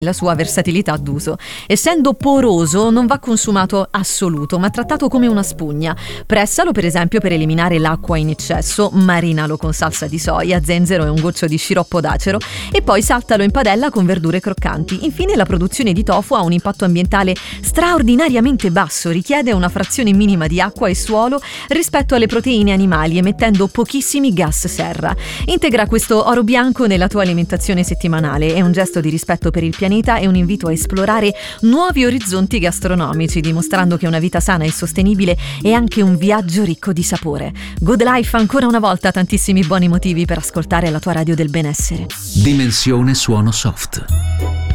la sua versatilità d'uso. Essendo poroso non va consumato assoluto, ma trattato come una spugna. Pressalo per esempio per eliminare l'acqua in eccesso, marinalo con salsa di soia, zenzero e un goccio di sciroppo d'acero e poi saltalo in padella con verdure croccanti. Infine la produzione di tofu ha un impatto ambientale straordinariamente basso, richiede una frazione minima di acqua e suolo rispetto alle proteine animali, emettendo pochissimi gas serra. Integra questo oro bianco nella tua alimentazione settimanale, è un gesto di rispetto per il pianeta e un invito a esplorare nuovi orizzonti gastronomici, dimostrando che una vita sana e sostenibile è anche un viaggio ricco di sapore. Good Life, ancora una volta tantissimi buoni motivi per ascoltare la tua radio del benessere. Dimensione suono soft.